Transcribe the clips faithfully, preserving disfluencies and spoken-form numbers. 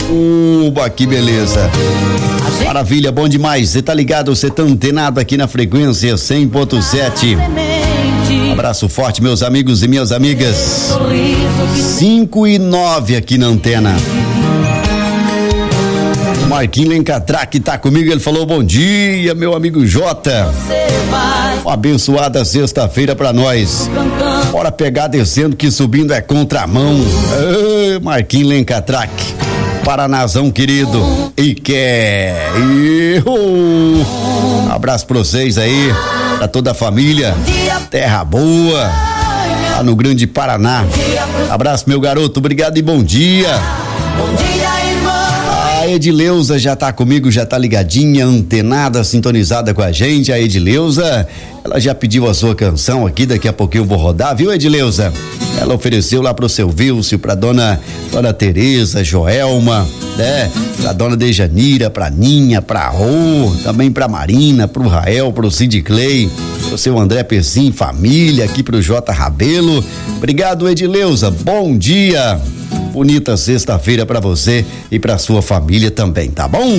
Uba, que beleza. Maravilha, bom demais. Você tá ligado, você tá antenado aqui na frequência cem ponto sete. Um abraço forte, meus amigos e minhas amigas. cinco e nove aqui na antena. O Marquinhos Lencatrac tá comigo, ele falou bom dia, meu amigo Jota. Uma abençoada sexta-feira pra nós. Bora pegar descendo que subindo é contramão. Ei, Marquinhos Lencatrac. Paranazão querido. E quer. Um abraço pra vocês aí, pra toda a família. Terra boa. Lá no Grande Paraná. Abraço, meu garoto. Obrigado e bom dia. Bom dia, irmão. A Edileuza já tá comigo, já tá ligadinha, antenada, sintonizada com a gente. A Edileuza, ela já pediu a sua canção aqui, daqui a pouquinho eu vou rodar, viu, Edileuza? Ela ofereceu lá pro seu Vilcio, pra dona, dona Tereza, Joelma, né? Pra dona Dejanira, pra Ninha, pra Rô, também pra Marina, pro Rael, pro Cid Clay, pro seu André Pessim, família, aqui pro J Rabelo. Obrigado, Edileuza, bom dia. Bonita sexta-feira pra você e pra sua família também, tá bom?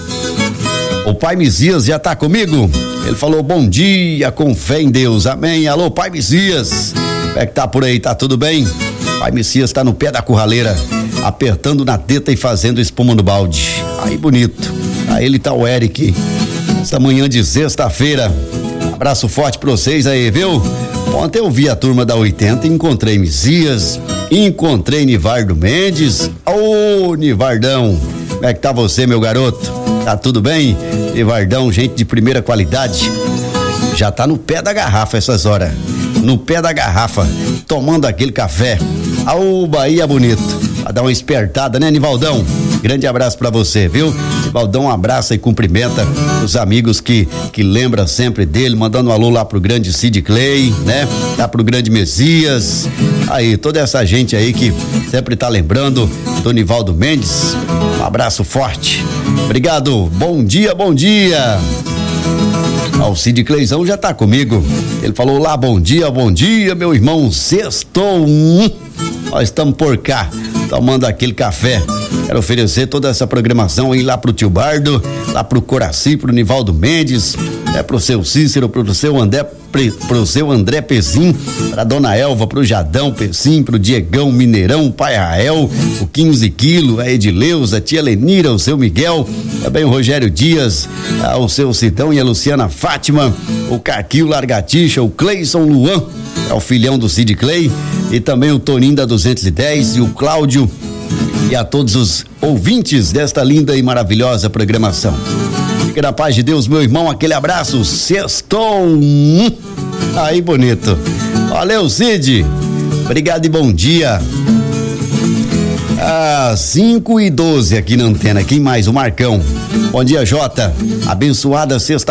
O pai Messias já tá comigo? Ele falou bom dia, com fé em Deus, amém. Alô, pai Messias, como é que tá por aí, tá tudo bem? Pai Messias tá no pé da curraleira, apertando na teta e fazendo espuma no balde. Aí bonito, aí ele tá o Eric, essa manhã de sexta-feira. Abraço forte pra vocês aí, viu? Ontem eu vi a turma da oitenta e encontrei Messias, encontrei Nivardo Mendes. Ô, Nivardão, como é que tá você, meu garoto? Tá tudo bem? Nivardão, gente de primeira qualidade. Já tá no pé da garrafa essas horas. No pé da garrafa, tomando aquele café. Ô, Bahia bonito. Pra dar uma espertada, né, Nivaldão? Grande abraço pra você, viu? Nivaldão, um abraço e cumprimenta os amigos que, que lembram sempre dele, mandando um alô lá pro grande Cid Clay, né? Lá pro grande Messias. Aí, toda essa gente aí que sempre tá lembrando do Nivaldo Mendes. Um abraço forte. Obrigado. Bom dia, bom dia. Ah, o Cid Cleizão já tá comigo. Ele falou lá, bom dia, bom dia, meu irmão. Sextou. Hum, nós estamos por cá, tomando aquele café. Quero oferecer toda essa programação aí lá pro Tio Bardo, lá pro Coraci, pro Nivaldo Mendes, é pro seu Cícero, pro seu André, pro seu André Pessim, pra dona Elva, pro Jadão Pessim, pro Diegão Mineirão, pai Rael, o quinze quilos, a Edileuza, a tia Lenira, o seu Miguel, também o Rogério Dias, o seu Sidão e a Luciana Fátima, o Caquinho Largatixa, o Cleison Luan, é o filhão do Cid Clay, e também o Toninho da duzentos e dez e o Cláudio, e a todos os ouvintes desta linda e maravilhosa programação. Fica na paz de Deus, meu irmão, aquele abraço, sextou. Aí, bonito. Valeu, Cid. Obrigado e bom dia. Ah, cinco e doze aqui na antena. Quem mais? O Marcão. Bom dia, Jota. Abençoada sexta